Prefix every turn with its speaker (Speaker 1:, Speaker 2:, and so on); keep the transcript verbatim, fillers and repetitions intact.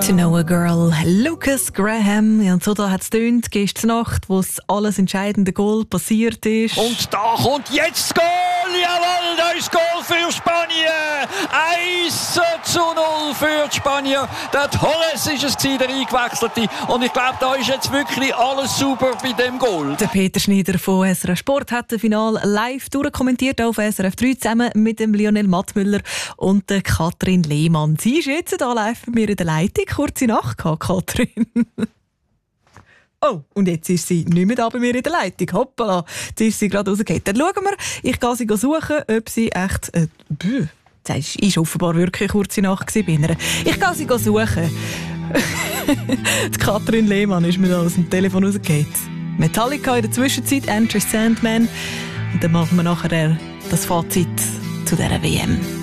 Speaker 1: To Know a Girl, Lucas Graham. Ja, und so da hat es getönt, gestern Nacht, wo das alles entscheidende Goal passiert ist.
Speaker 2: Und da kommt jetzt das Goal! Jawohl, da ist Goal für Spanien! eins zu null für die Spanier. Der Torres ist es gewesen, der Eingewechselte. Und ich glaube, da ist jetzt wirklich alles super bei dem Goal.
Speaker 1: Der Peter Schneider von S R F Sport hat das Finale live durchkommentiert auf S R F drei zusammen mit dem Lionel Mattmüller und der Katrin Lehmann. Sie ist jetzt hier live bei mir in der Leitung. Kurze Nacht gehabt, Katrin. Oh, und jetzt ist sie nicht mehr da bei mir in der Leitung. Hoppala, jetzt ist sie gerade rausgegangen. Dann schauen wir, ich gehe sie suchen, ob sie echt... Äh, bäh, das war offenbar wirklich eine kurze Nacht bei ihr. Ich gehe sie suchen. Die Katrin Lehmann ist mir da aus dem Telefon rausgegangen. Metallica in der Zwischenzeit, Enter Sandman. Und dann machen wir nachher das Fazit zu dieser W M.